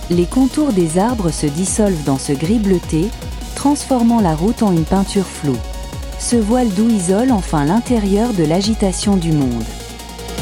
Les contours des arbres se dissolvent dans ce gris bleuté, transformant la route en une peinture floue. Ce voile doux isole enfin l'intérieur de l'agitation du monde.